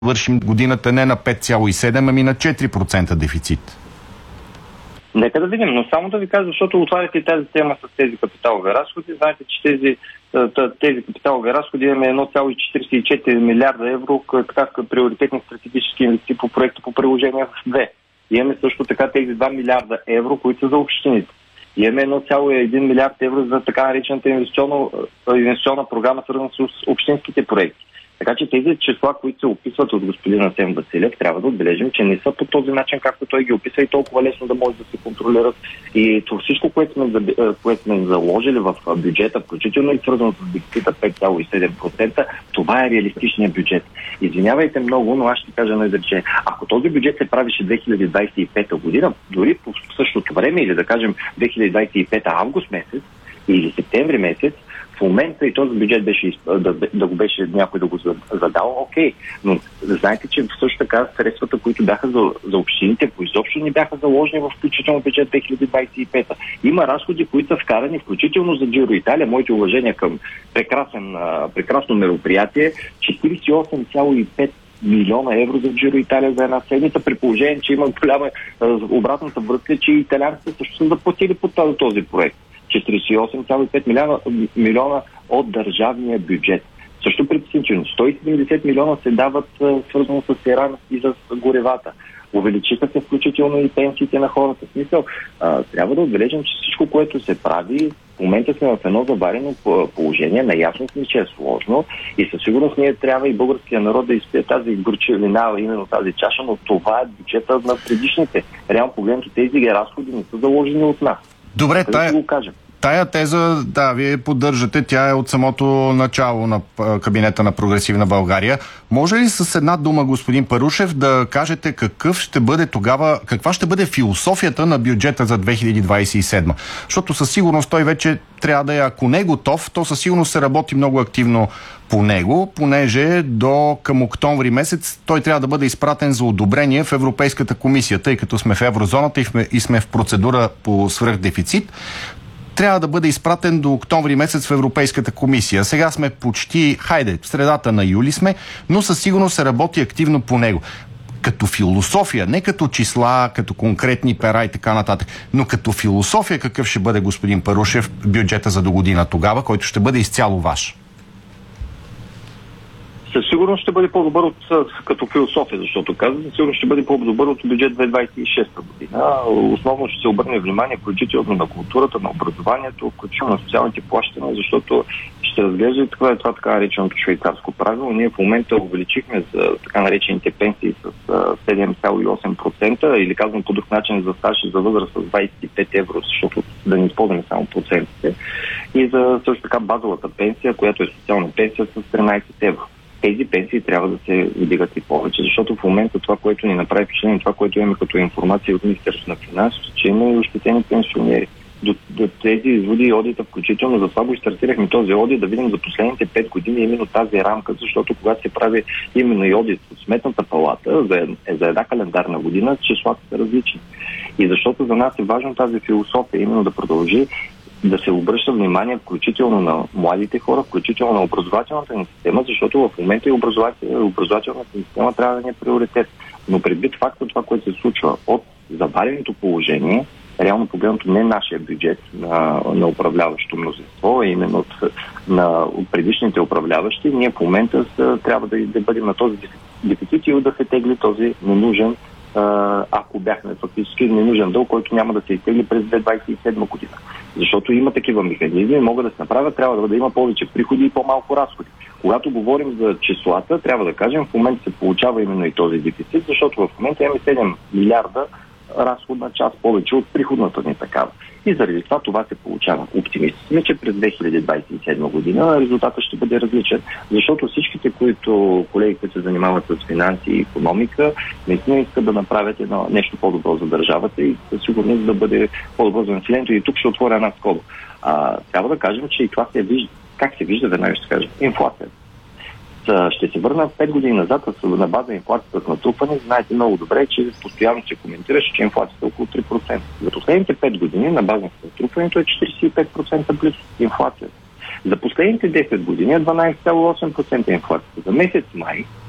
вършим годината не на 5,7, ами на 4% дефицит? Нека да видим, но само да ви кажа, защото отваряте тази тема с тези капиталови разходи. Знаете, че тези капиталови разходи имаме 1,44 милиарда евро като приоритетни стратегически инвестиции по проекта по приложение в 2. Имаме също така тези 2 милиарда евро, които са за общините. Имаме 1,1 милиард евро за така наречената инвестиционна програма, свързана с общинските проекти. Така че тези числа, които се описват от господин Асен Василев, трябва да отбележим, че не са по този начин, както той ги описа и толкова лесно да може да се контролират. И това всичко, което сме заложили в бюджета, включително и свързано с дефицита 5,7%, това е реалистичният бюджет. Извинявайте много, но аз ще кажа едно изречение. Ако този бюджет се правише 2025 година, дори по същото време, или да кажем 2025 август месец или септември месец, в момента и този бюджет беше да го беше някой да го задал, окей. Но знаете, че също така средствата, които бяха за общините, изобщо не бяха заложени в включително бюджет 2025. Има разходи, които са вкарани, включително за Джиро Италия. Моите уважения към прекрасно мероприятие. 48,5 милиона евро за Джиро Италия за една седмица, при положение, че има голяма обратната връзка, че италианците също са заплатили по този проект. 48,5 милиона от държавния бюджет. Също притеснително. 170 милиона се дават свързано с Иран и с горевата. Увеличиха се включително и пенсиите на хората. В смисъл, трябва да отбележим, че всичко, което се прави, в момента сме в едно заварено положение, наясно сме, че е сложно и със сигурност ние трябва и българския народ да изпие тази горчевина, именно тази чаша, но това е бюджета на предишните. Реално погледнато тези разходи не са заложени от нас. Добре, тая теза, да, вие поддържате, тя е от самото начало на кабинета на Прогресивна България. Може ли с една дума, господин Парушев, да кажете каква ще бъде философията на бюджета за 2027? Защото със сигурност той вече трябва да е, ако не е готов, то със сигурност се работи много активно по него, понеже към октомври месец той трябва да бъде изпратен за одобрение в Европейската комисия, тъй като сме в еврозоната и сме в процедура по свръхдефицит. Трябва да бъде изпратен до октомври месец в Европейската комисия. Сега сме почти, в средата на юли сме, но със сигурност се работи активно по него. Като философия, не като числа, като конкретни пера и така нататък, но като философия какъв ще бъде, господин Парушев, бюджета за до година тогава, който ще бъде изцяло ваш? Със сигурност ще бъде по-добър като философия, защото казвам, със сигурност ще бъде по-добър от бюджет 2026 година. Основно ще се обърне внимание включително на културата, на образованието, включително на социалните плащания, защото ще разглежда това така нареченото швейцарско правило. Ние в момента увеличихме за така наречените пенсии с 7,8% или казвам по друг начин за стаж и за възраст с 25 евро, защото да не използваме само процентите. И за също така базовата пенсия, която е социална пенсия с 13 евро. Тези пенсии трябва да се вдигат и повече, защото в момента това, което ни направи впечатление, това, което имаме като информация от Министерството на финансите, че има и ощетени пенсионери. До тези изводи и одита, включително за това го стартирахме този одит, да видим за последните 5 години именно тази рамка, защото когато се прави именно и одит от Сметната палата за една календарна година, числата са различни. И защото за нас е важно тази философия именно да продължи да се обръща внимание включително на младите хора, включително на образователната ни система, защото в момента и образователната система трябва да ни е приоритет. Но предвид факта това, което се случва от завареното положение, реално погледнато не нашия бюджет на управляващото мнозинство, а именно на предишните управляващи, ние в момента трябва да бъдем на този дефицит и да се тегли този ненужен, ако бяхме фактически ненужен дълг, който няма да се изтегли през 2027 година. Защото има такива механизми, могат да се направят, трябва да има повече приходи и по-малко разходи. Когато говорим за числата, трябва да кажем, в момента се получава именно и този дефицит, защото в момента имаме 7 милиарда разходна част повече от приходната ни такава. И заради това се получава. Оптимисти сме, че през 2027 година резултатът ще бъде различен, защото всичките, колеги, които се занимават с финанси и икономика, наистина искат да направят нещо по-добро за държавата и със сигурност да бъде по-добро за населението. И тук ще отворя една скоба. Трябва да кажем, че и това се вижда. Как се вижда, веднага ще кажа? Инфлация. Ще се върна 5 години назад на база инфлацията с натрупване. Знаете много добре, че постоянно се коментираше, че инфлацията е около 3%. За последните 5 години на база на натрупването е 45% плюс инфлацията. За последните 10 години е 12,8% инфлацията. За месец май